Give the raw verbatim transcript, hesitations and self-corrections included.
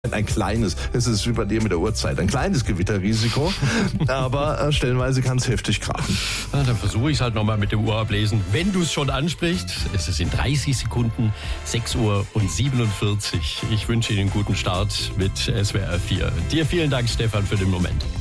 Ein kleines, es ist wie bei dir mit der Uhrzeit, ein kleines Gewitterrisiko, aber äh, stellenweise kann es heftig krachen. Na, dann versuche ich es halt nochmal mit dem Uhrablesen. Wenn du es schon ansprichst, es ist in dreißig Sekunden, sechs Uhr und siebenundvierzig. Ich wünsche Ihnen einen guten Start mit S W R vier. Dir vielen Dank, Stefan, für den Moment.